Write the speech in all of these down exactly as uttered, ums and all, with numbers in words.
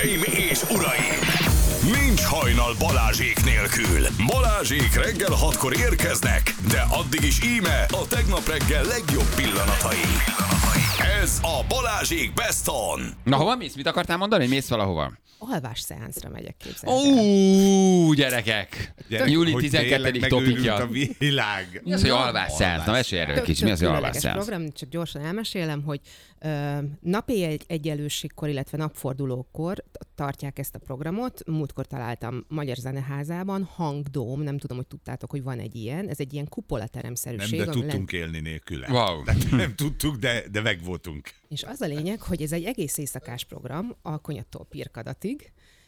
Hölgyeim és uraim! Nincs hajnal Balázsék nélkül. Balázsék reggel hatkor érkeznek, de addig is íme a tegnap reggel legjobb pillanatai. Ez a Balázsék Best On. Na, hova mész? Mit akartál mondani? Mész valahova? Alvás szeánszra megyek, képzelni. Ó, gyerekek! Gyerek, júli hogy tizenkettedik topikja. a világ. Mi az, hogy alvás szeánsz? Na, mesélj erről egy kicsit. Mi az, hogy alvás szeánsz? Program, csak gyorsan elmesélem, hogy ö, napi egy, egyenlőségkor, illetve napfordulókor tartják ezt a programot. Múltkor találtam Magyar Zeneházában, Hangdóm, nem tudom, hogy tudtátok, hogy van egy ilyen. Ez egy ilyen kupolateremszerűség. Nem, de tudtunk lent... élni nélküle. Wow. De nem tudtuk, de, de megvoltunk. És az a lényeg, hogy ez egy egész éjszakás program, Alkonyattól Pirkadatig,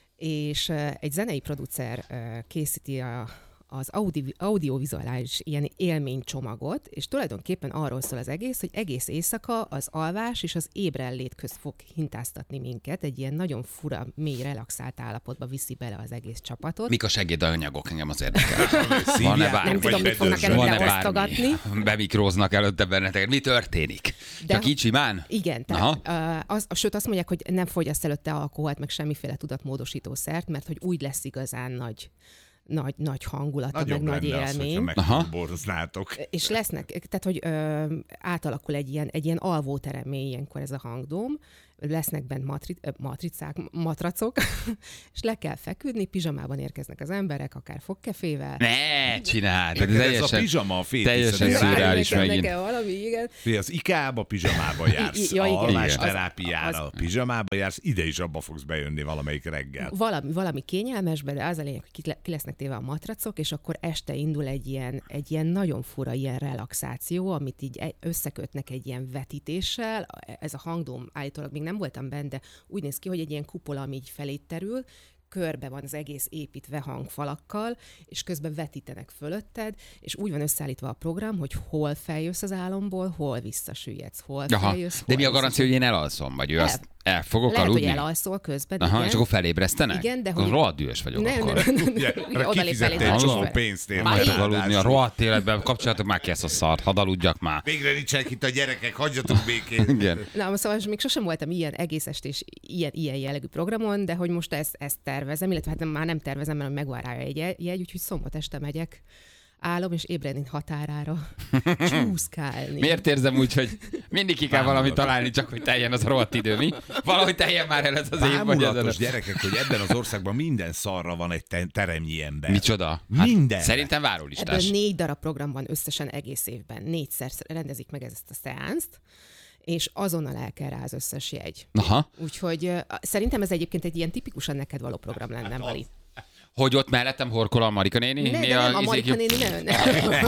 és egy zenei producer készíti a, az audi, audiovizuális ilyen élménycsomagot, és tulajdonképpen arról szól az egész, hogy egész éjszaka az alvás és az ébrenlét közt fog hintáztatni minket, egy ilyen nagyon fura, mély, relaxált állapotba viszi bele az egész csapatot. Mik a segédanyagok? Engem az érdekel. Van-e bármi? Nem tudom, mit fognak előtte osztogatni. Bemikróznak előtte benneteket. Mi történik? De csak így simán? Igen, tehát, az, sőt azt mondják, hogy nem fogyaszt előtte alkoholt, meg semmiféle tudatmódosítószert, mert hogy úgy lesz igazán nagy nagy, nagy hangulata, Nagyobb meg nagy élmény. Az, megboroznátok. És lesznek, tehát hogy ö, átalakul egy ilyen, egy ilyen alvóteremmé ilyenkor ez a Hangdóm, lesznek bent matri, ö, matricák, matracok, és le kell feküdni, pizsamában érkeznek az emberek, akár fogkefével. Ne, csináld! Ez, ez a pizsama a teljesen szürreális megint. Nekem valami, igen. Fé, az ikába pizsamába jársz, ja, igen. alvás Az, terápiára, az, pizsamába jársz, ide is abba fogsz bejönni valamelyik reggel. Valami, valami kényelmesbe, de az a lényeg, hogy ki lesznek téve a matracok, és akkor este indul egy ilyen, egy ilyen nagyon fura ilyen relaxáció, amit így összekötnek egy ilyen vetítéssel. Ez a Hangdóm állítólag még nem voltam benne, de úgy néz ki, hogy egy ilyen kupola, ami így felé terül, körbe van az egész építve hangfalakkal, és közben vetítenek fölötted, és úgy van összeállítva a program, hogy hol feljössz az álomból, hol visszasüllyedsz, hol Aha, feljössz, hol de mi a garancia, hogy én elalszom, vagy ő el, azt el fogok lehet, aludni? Lehet, hogy elalszol közben, Aha, igen. és akkor felébresztenek? Igen, de hogy... hogy... rohadt dühös vagyok nem, akkor. Nem, nem, Ugye, nem. kifizettél egy csomó pénzt ér. Majd aludni a rohadt életben, kapcsolatok már ki ezt a szart, hadd aludjak már. Végre nincsenek itt a gyerekek, hagyjatok békén. Igen. Na, szóval még sosem voltam ilyen egész estés, ilyen, ilyen jellegű programon, de hogy most ezt, ezt tervezem, illetve hát már nem tervezem, mert megvan rá egy jegy, úgyhogy szombat este megyek. Állom, és ébredni határára csúszkálni. Miért érzem úgy, hogy mindig ki kell valami találni, csak hogy teljen az a rohadt idő, mi? Valahogy teljen már el ez az év, vagy ez az gyerekek, hogy ebben az országban minden szarra van egy te- teremnyi ember. Micsoda? Hát minden. Szerintem várólistás. Ebből négy darab program van összesen egész évben. Négyszer rendezik meg ezt a szeánzt, és azonnal el kell rá az összes jegy. Aha. Úgyhogy uh, szerintem ez egyébként egy ilyen tipikusan neked való program lenne, hát Mari. Hogy ott mellettem horkol a Marika néni? Ne, de nem, a Marika néni ne.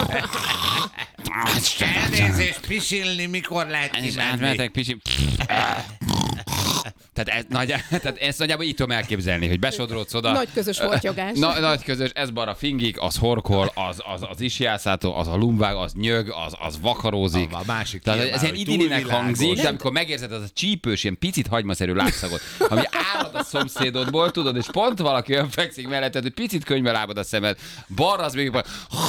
Elnézést, pisilni, mikor lehet kimenni? Tehát, ez, nagy, tehát ezt nagyjából így tudom elképzelni, hogy besodródsz oda. Nagy közös hortyogás. Na, nagy közös, ez bara fingik, az horkol, az, az, az isjászátó, az a lumvág, az nyög, az, az vakarózik. A másik tehát nyilván, ez ilyen hogy idillinek túlvilágos. hangzik, de amikor megérzed az a csípős, ilyen picit hagymaszerű lábszagot, ami állad a szomszédodból, tudod, és pont valaki olyan fekszik melletted, hogy picit könyvbe lábad a szemed, balra az még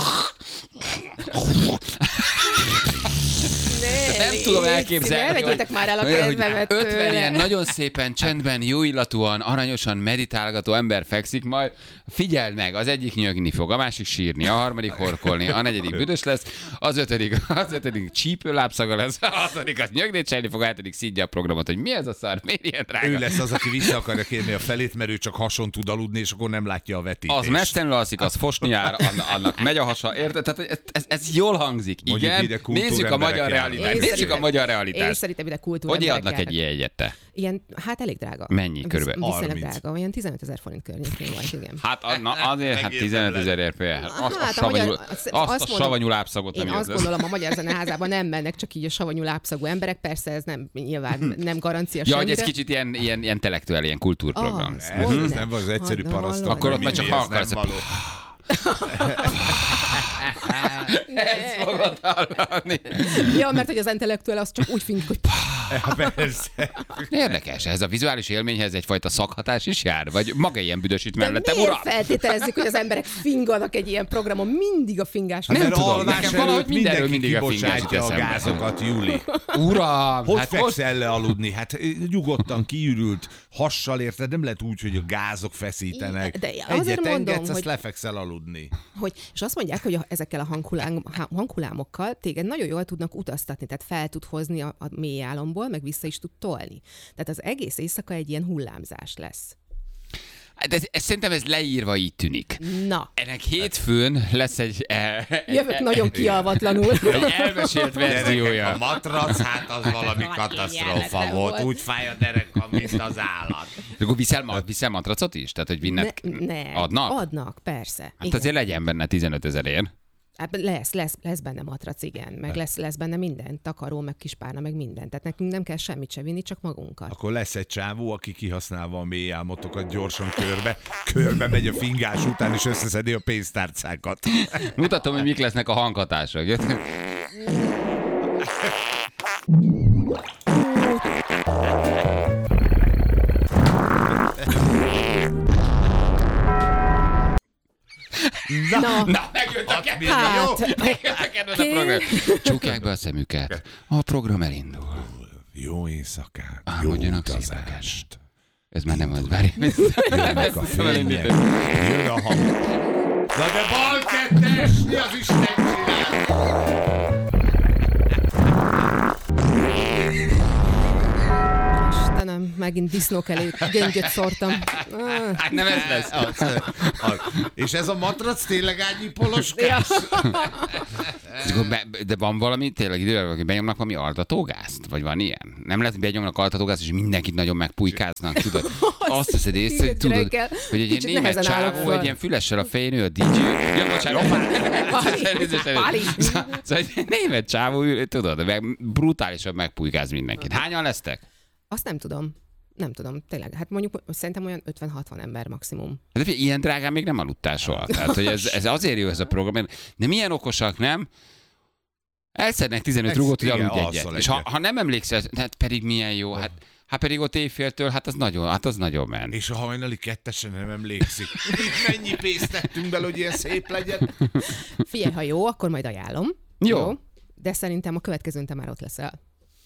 nem tudom elképzelni. Ne vegyétek már el a hogy kedvemet. ötven ilyen nagyon szépen, csendben, jó illatúan, aranyosan meditálgató ember fekszik, majd figyeld meg, az egyik nyögni fog, a másik sírni, a harmadik horkolni, a negyedik büdös lesz, az ötödik, az ötödik csípőlábszaga lesz, a hatodik az nyögni cselni fog, a hetedik szidja a programot, hogy mi ez a szar, miért ilyen drága? Ő lesz az, aki vissza akarja kérni a felét, mert ő csak hason tud aludni, és akkor nem látja a vetítést. Az mestenül alszik, az fosni jár, annak megy a hasa, érted? Tehát ez, ez, ez jól hangzik. Igen, nézzük a magyar realitást. Nézzük a magyar realitást. Én szerintem ide kultúra. Hogy adnak egy ilyen jegyet te? Ilyen, hát elég drága. Mennyi körülbelül? Viszonylag drága, olyan tizenötezer forint környékén volt, igen. Hát na, azért, hát tizenetezer ér például. Azt, hát a, savanyú, magyar, azt, azt a savanyú lábszagot én nem azt gondolom, a Magyar Zeneházában nem mennek csak így a savanyú lábszagú emberek, persze ez nem nyilván nem garancia ja, semmire. hogy ez kicsit ilyen, ilyen intellektuál, ilyen kultúrprogram. Az, ez, ez nem az egyszerű paraszt. Akkor ott már csak halkalsz. Ezt fogod hallani. Ja, mert hogy az intellektuál az csak úgy fink, hogy Persze. Érdekes, ez a vizuális élményhez egyfajta szakhatás is jár? Vagy maga ilyen büdösít De mellette, miért uram? feltételezzük, hogy az emberek finganak egy ilyen programon? Mindig a fingás. Nem Mert tudom, alvás nekem valahogy előtt mindenről mindenki mindig a fingás jut kibocsátja a eszembe. gázokat, Júli. Uram, Hogy hát fekszel le aludni? Hát eh, nyugodtan kiürült hassal, érted? Nem lehet úgy, hogy a gázok feszítenek. De azért Egyet mondom, engedsz, hogy- azt lefekszel aludni. Hogy, és azt mondják, hogy a, ezekkel a hanghulám, há- hanghullámokkal téged nagyon jól tudnak utaztatni, tehát fel tud hozni a, a mély álomból, meg vissza is tud tolni. Tehát az egész éjszaka egy ilyen hullámzás lesz. de ez, ez, szerintem ez leírva így tűnik. Na, Ennek hétfőn lesz egy, e, jövök nagyon kialvatlanul. egy elmesélt verziója. A matrac, hát az valami Nagy katasztrófa kényelmetlen volt. volt. Úgy fáj a dereka, mint az állat. És akkor viszel, ma- viszel matracot is? Tehát, hogy vinnet Ne, ne, adnak? Adnak, persze. Hát Igen. azért legyen benne tizenöt ezerért. Hát lesz, lesz, lesz benne matrac, igen. Meg lesz, lesz benne minden, takaró, meg kispárna, meg minden. Tehát nekünk nem kell semmit se vinni, csak magunkat. Akkor lesz egy csávó, aki kihasználva a mély álmotokat gyorsan körbe, körbe megy a fingás után, és összeszedi a pénztárcákat. Mutatom, hogy mik lesznek a hanghatások. Na, Na, megjött a kedves, hát, megjött a kedves a program. Csukják be a szemüket. A program elindul. Jó éjszakát, jó Álmodjanak utazást. Ez már nem az, várj. Jönnek a fények, jön a hang. Na de bal kettes, mi az Isten csinál? Istenem, megint disznók elé göngyöt szórtam. Ah, Hát nem ez lesz. Az, az. És ez a matrac tényleg ágyi poloskás? És akkor be- De van valami, tényleg idővel, hogy benyomnak valami altatógázt? Vagy van ilyen? Nem lehet, hogy benyomnak altatógázt, és mindenkit nagyon megpujkáznak, tudod? Azt veszed észre, hogy tudod, reggel. hogy egy ilyen Kicsit német nehezen állok csávó, föl. egy ilyen fülessel a fején, ő a dé dzsé. Ja, bocsánat. Pali. Elnézést, elnézést. Pali. Szóval szóval egy német csávó, ül, tudod, meg brutálisan megpujkáz mindenkit. Hányan lesztek? azt nem tudom. Nem tudom, tényleg. Hát mondjuk szerintem olyan ötven-hatvan ember maximum. Hát, de figyelj, ilyen drágán még nem aludtál soha. Tehát, hogy ez, ez azért jó ez a program. De milyen okosak, nem? Elszednek tizenöt Ez- rúgót, hogy igen, aludj alszol egyet. És ha, egyet. ha nem emlékszel, hát pedig milyen jó, hát, hát pedig ott éjféltől, hát az nagyon, hát az nagyon ment. És a hajnali kettesen nem emlékszik. Itt mennyi pénzt tettünk bele, hogy ilyen szép legyen? Figyelj, ha jó, akkor majd ajánlom. Jó. De szerintem a következőn te már ott leszel.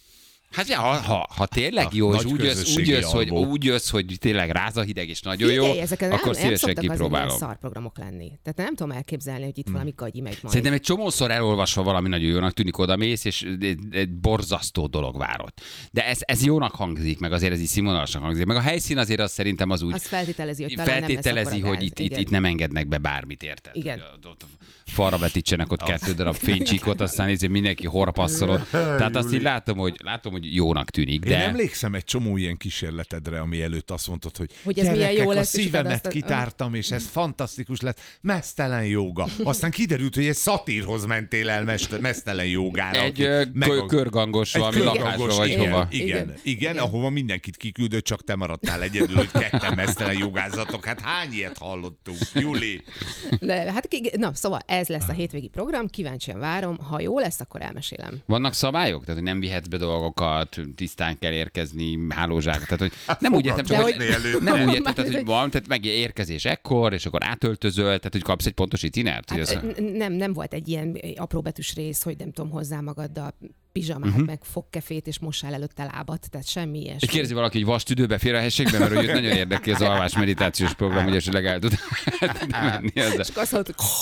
Hát ja, ha, ha, ha tényleg A jó, és nagy úgy jössz, úgy, közösségi jössz, hogy, alvó. úgy jössz, hogy tényleg ráz a hideg, és nagyon jó, Figyelj, ezek nem, akkor nem szívesen szoktak azért ilyen kipróbálom. szarprogramok lenni. Tehát nem tudom elképzelni, hogy itt Hmm. valami gagyi megy majd. Szerintem egy csomószor elolvasva valami nagyon jónak tűnik, oda mész, és egy, egy borzasztó dolog várott. De ez, ez jónak hangzik, meg azért ez így színvonalasnak hangzik. Meg a helyszín azért az szerintem az úgy Azt feltételezi, hogy talán feltételezi, nem lesz akkora hogy gáz. itt, itt, Igen. itt nem engednek be bármit, érted? Igen. Hogy ott- ott falra vetítsenek ott kettő darab fénycsíkot, aztán így mindenki horpasszolott. Tehát azt így látom, hogy, látom, hogy jónak tűnik, Én de... emlékszem egy csomó ilyen kísérletedre, ami előtt azt mondtad, hogy, Hogy ez milyen gyerekek, jó a lesz, és szívemet aztán- kitártam, és ez fantasztikus lett. Mesztelen jóga. Aztán kiderült, hogy egy szatírhoz mentél el mest- mesztelen jógára. Egy aki ö, meg- kö- körgangos Egy valami körgangos, lakásba vagy igen, hova. Igen, igen, Igen. igen, ahova mindenkit kiküldött, csak te maradtál egyedül, hogy ketten mesztelen jogázatok. Hát hány ilyet hallottunk, Júli? De, hát, ki- na, szóval ez lesz a hétvégi program, kíváncsian várom. Ha jó lesz, akkor elmesélem. Vannak szabályok? Tehát, hogy nem vihetsz be dolgokat, tisztán kell érkezni, hálózsák. Tehát, hogy nem úgy értem, csak, De hogy, hogy- előtte. nem úgy értem, Már- tehát, hogy van, tehát meg érkezés ekkor, és akkor átöltözöl, tehát, hogy kapsz egy pontos itinert. hogy Hát, az- n- nem, nem volt egy ilyen apróbetűs rész, hogy nem tudom, hozzá magaddal pizsamát, Mhm. uh-huh. meg fogkefét, és mossál előtte lábat, tehát semmi És ilyesmi. kérdezi valaki, hogy vastüdőbe fér a helységbe, mert hogy őt nagyon érdekli az alvás meditációs program, hogy esetleg el tud menni ezzel. Csak azt mondod, hogy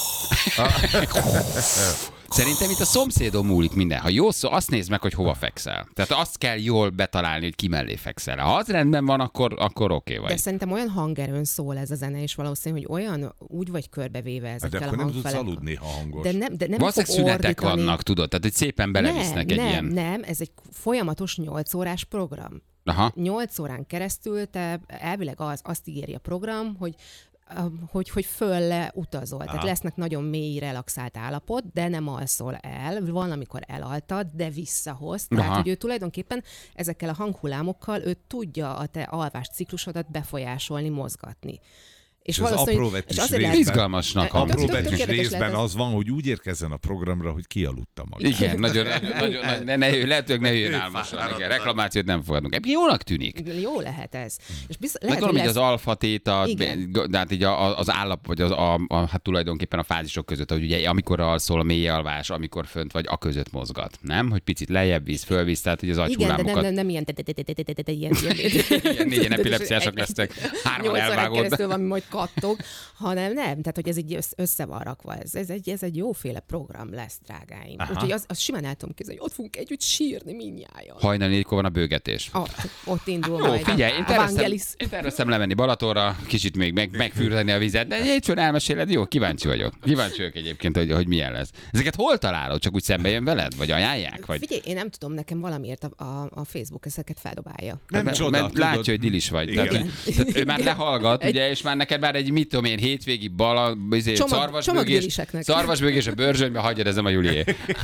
Szerintem itt a szomszédon múlik minden. Ha jó szó, azt nézd meg, hogy hova fekszel. Tehát azt kell jól betalálni, hogy ki mellé fekszel. Ha az rendben van, akkor, akkor oké okay de vagy. szerintem olyan hangerőn szól ez a zene, és valószínű, hogy olyan úgy vagy körbevéve De ezekkel akkor a nem tudsz hangfelek. aludni, ha hangos. De nem, de nem Valószínűleg fog szünetek ordítani. vannak, tudod, tehát hogy szépen belevisznek nem, egy nem, ilyen... nem, ez egy folyamatos nyolc órás program. Aha. nyolc órán keresztül te elvileg az, azt ígéri a program, hogy hogy, hogy fölle utazol. Tehát Aha. lesznek nagyon mély, relaxált állapot, de nem alszol el. Van, amikor elaltad, de visszahoz. Tehát, Aha. hogy ő tulajdonképpen ezekkel a hanghullámokkal ő tudja a te alvás ciklusodat befolyásolni, mozgatni. És az valószínűleg- apróvetis és azért részben- lehet- Izgalmasnak Tök- hangzik. tök- tök Apróvetis érdekes részben lehet ez. az van, hogy úgy érkezzen a programra, hogy kialudta magát. Igen, nagyon, nagyon, nagyon ne, ne, lehetőleg ne jöjjön álmosan. Igen, reklamációt nem fogadunk. Ebből jónak tűnik. Jó lehet ez. És biztos, Meg lehet, tudom, hogy hogy az lesz... alfa téta, Igen. de hát így a- az állap, vagy az, a, a, hát tulajdonképpen a fázisok között, hogy ugye amikor alszol, a mély alvás, amikor fönt vagy, a között mozgat. Nem? Hogy picit lejjebb visz, fölvisz, tehát hogy az Igen, de nem, agyhullámokat. nem, nem ilyen... ilyen, Igen, négyen epilepsziások lesztek, hárman Nyolc órán elvágod. keresztül valami majd kattog, hanem nem, tehát hogy ez így össz- össze van rakva, ez, ez, egy, ez egy jóféle program lesz, drágáim. Úgyhogy az, az simán el tudom képzelni, hogy ott fogunk együtt sírni mindnyájan. Hajnal négykor van a bőgetés. Ah, ott indul Jó, majd figyelj, én a terveztem, Vangelis. én terveztem lemenni Balatonra, kicsit még meg, megfürdeni a vizet, de hétfőn elmeséled, jó, kíváncsi vagyok. Kíváncsi vagyok egyébként, hogy, hogy milyen lesz. Ezeket hol találod? Csak úgy szembe jön veled? Vagy ajánlják? Vagy... Figyelj, én nem tudom, nekem valamiért a, a, a Facebook ezeket feldobálja. Nem mert, csoda, mert tudod. látja, hogy dilis vagy. Tehát, Igen. hogy- tehát ő már lehallgat, Egy- ugye, és már neked már egy, mit tudom én, hétvégi bala, izé, Csomag- szarvasbőgés, csomagdiliseknek. szarvasbőgés a bőrzsönybe, hagyjad, ez nem a Julié.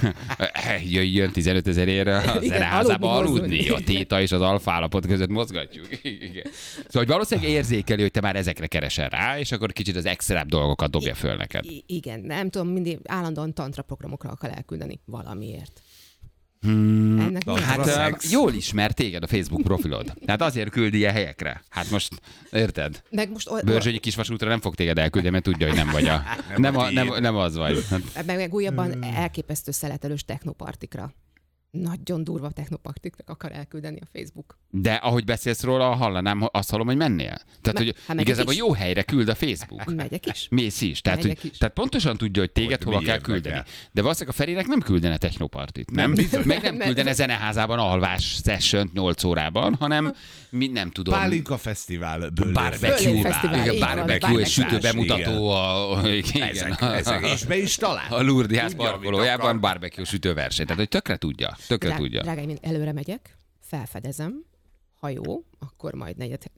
Jöjjön tizenöt ezerére a Igen, zeneházába aludni, aludni, mozdulni. a téta és az alfa állapot között mozgatjuk. Igen. Szóval, hogy valószínűleg érzékeli, hogy te már ezekre keresel rá, és akkor kicsit az extrább dolgokat dobja föl neked. I- igen, nem tudom, mindig állandóan tantra programokra akar elküldeni valamiért. Hmm, Ennek mi tantra az? hát szex. ö, jól ismer téged a Facebook profilod. Tehát azért küldi ilyen helyekre. Hát most, érted? Meg most o- Börzsönyi kisvasútra nem fog téged elküldeni, mert tudja, hogy nem vagy a... Nem, a, nem, nem az vagy. Hát, meg, meg újabban elképesztő szeletelős technopartikra. Nagyon durva technopartikra akar elküldeni a Facebook. de ahogy beszélsz róla, hallanám, azt hallom, hogy mennél. Tehát, Me- hogy hát megyek igazából is. jó helyre küld a Facebook. Megyek is. Mész is. Tehát, Megyek hogy, is. tehát pontosan tudja, hogy téged Hogy hova mi kell érdekel. küldeni. De valószínűleg a Ferinek nem küldene technopartit, nem? Nem, Meg nem Nem. küldene zeneházában alvás session nyolc órában, hanem mi nem tudom. Pálinka fesztivál. Barbecue, Böllén fesztivál, igen, így van, barbecue, barbecue. és sütő bemutató a, a, igen, Ezek, a, ezek, és be is talál. a Lourdes ház Tudja, amit parkolójában akar. barbecue sütőverseny. Tehát, hogy tökre tudja, tökre Drá- tudja. Drágáim, én előre megyek, felfedezem, ha jó, akkor majd negyed,